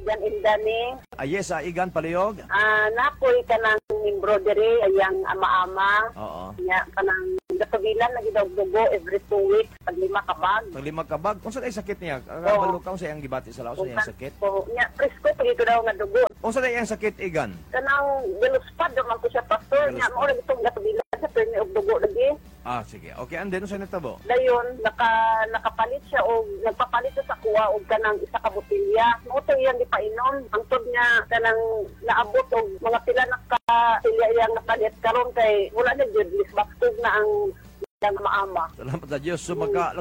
Igan Indani. Yes, Igan Palihog. Napoy ka ng embroidery, ayang ama-ama. Oo. Nya ka ng gatubilan na gidawdugo every 2 weeks, pag 5 kabag. Pag 5 kabag, kung saan ay sakit niya? Oo. Balukaw sa iyang gibati sa laos, sa iyang sakit? So, nya, presko, pag ito daw nga dugo. Kung saan ay iyang sakit, Igan? Kanang galuspad, naman ko siya, pastor. Nya, mo rin itong gatubilan sa perni og dugo lagi. Sige. Okay, and then, saan natabo? Dayon, nakapalit siya o nagpapalit siya sa kuwa o kanang isa ka botilya. Moto iyang ipainom. Ang tod niya kanang naabot o mga pila na ka-tilya iyang napalit karon kay wala na jud, lisbaktog na ang maama. Salamat sa Diyos. So,